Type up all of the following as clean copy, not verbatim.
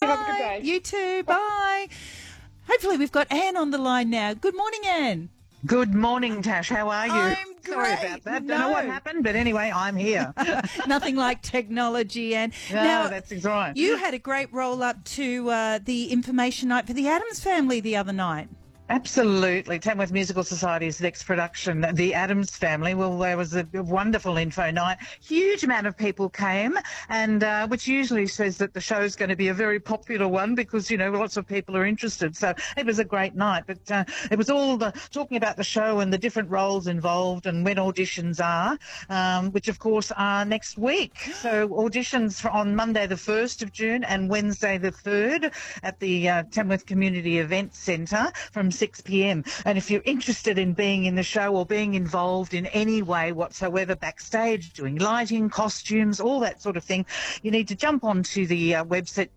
Have a good day. You too. Bye. Hopefully we've got Anne on the line now. Good morning, Anne. Good morning, Tash. How are you? I'm Sorry great. about that. Don't know what happened, but anyway, I'm here. Nothing like technology, Anne. No, now, that's right. You had a great roll-up to the information night for the Addams Family the other night. Absolutely. Tamworth Musical Society's next production, The Addams Family. Well, there was a wonderful info night. Huge amount of people came, and which usually says that the show's going to be a very popular one because, you know, lots of people are interested. So it was a great night. But it was all talking about the show and the different roles involved and when auditions are, which, of course, are next week. So auditions on Monday the 1st of June and Wednesday the 3rd at the Tamworth Community Events Centre from 6 p.m. And if you're interested in being in the show or being involved in any way whatsoever backstage, doing lighting, costumes, all that sort of thing, you need to jump onto the website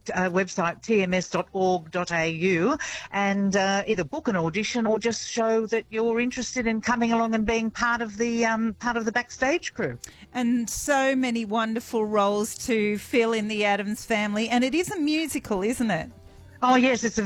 tms.org.au and either book an audition or just show that you're interested in coming along and being part of the backstage crew. And so many wonderful roles to fill in the Addams Family, and it is a musical, isn't it? Oh yes, it's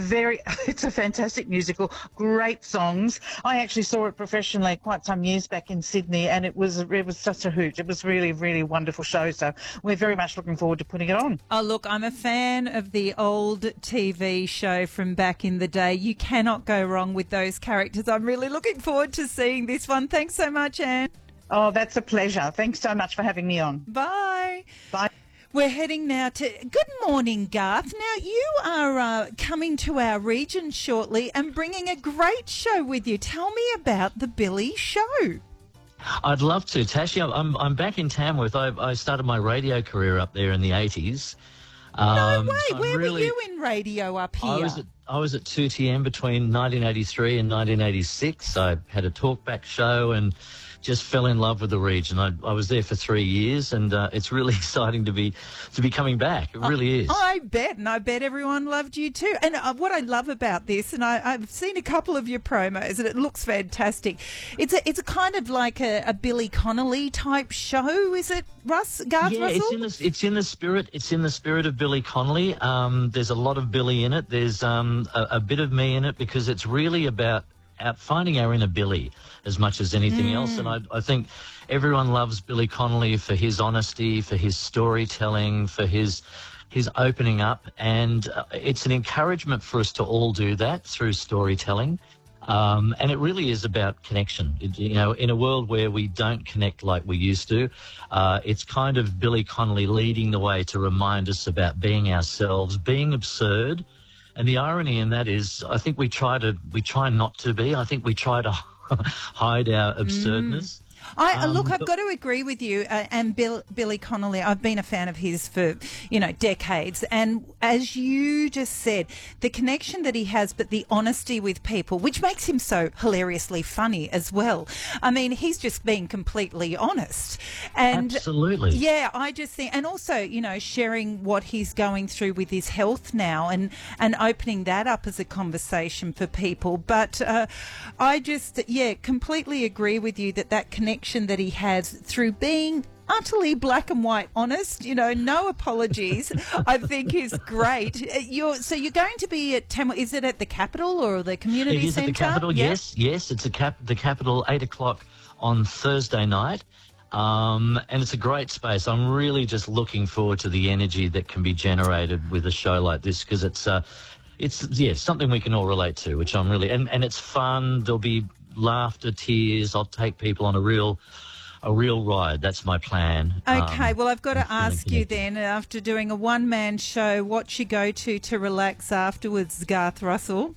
a fantastic musical, great songs. I actually saw it professionally quite some years back in Sydney, and it was such a hoot. It was really, really wonderful show. So we're very much looking forward to putting it on. Oh look, I'm a fan of the old TV show from back in the day. You cannot go wrong with those characters. I'm really looking forward to seeing this one. Thanks so much, Anne. Oh, that's a pleasure. Thanks so much for having me on. Bye. Bye. We're heading now to... Good morning, Garth. Now, you are coming to our region shortly and bringing a great show with you. Tell me about the Billy Show. I'd love to, Tash. Yeah, I'm back in Tamworth. I started my radio career up there in the 80s. No way. So Where were you in radio up here? I was at 2TM between 1983 and 1986. I had a talkback show and just fell in love with the region. I was there for 3 years, and it's really exciting to be coming back. It really is. I bet, and I bet everyone loved you too. And what I love about this, and I've seen a couple of your promos, and it looks fantastic. It's a kind of like a Billy Connolly type show, is it, Garth yeah, Russell? it's in the spirit. It's in the spirit of Billy Connolly. There's a lot of Billy in it. There's a bit of me in it because it's really about finding our inner Billy as much as anything else. And I think everyone loves Billy Connolly for his honesty, for his storytelling, for his opening up. And it's an encouragement for us to all do that through storytelling. And it really is about connection. You know, in a world where we don't connect like we used to, it's kind of Billy Connolly leading the way to remind us about being ourselves, being absurd. And the irony in that is, I think we try not to be. I think we try to hide our absurdness. Look, I've got to agree with you. And Billy Connolly, I've been a fan of his for, decades. And as you just said, the connection that he has, but the honesty with people, which makes him so hilariously funny as well. I mean, he's just being completely honest. And absolutely. Yeah, I just think, and also, sharing what he's going through with his health now and opening that up as a conversation for people. But I just, completely agree with you that connection that he has through being utterly black and white honest, no apologies, I think is great. So you're going to be at Tamworth, is it at the Capitol or the community centre? It is at the Capitol, yes, it's the Capitol, 8 o'clock on Thursday night. And it's a great space. I'm really just looking forward to the energy that can be generated with a show like this because it's something we can all relate to, which I'm really, and it's fun. There'll be laughter, tears. I'll take people on a real ride. That's my plan. Okay, well, I've got to ask you then, after doing a one-man show, what you go to relax afterwards, Garth Russell?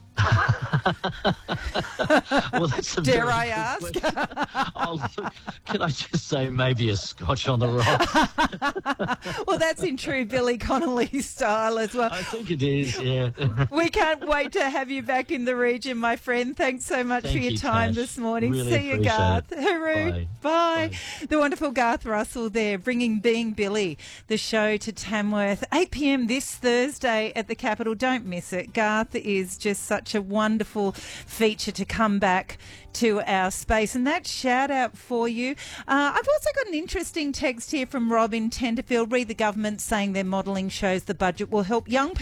Well, that's a dare I ask? Can I just say maybe a scotch on the rocks? Well, that's in true Billy Connolly style as well. I think it is, yeah. We can't wait to have you back in the region, my friend. Thanks so much for your time Tash. this morning. Really See you, Garth. Hooroo. Bye. Bye. The wonderful Garth Russell there, bringing Being Billy, the show to Tamworth, 8 p.m. this Thursday at the Capitol. Don't miss it. Garth is just such a wonderful feature to come back to our space. And that shout out for you. I've also got an interesting text here from Rob in Tenterfield. Read the government saying their modelling shows the budget will help young people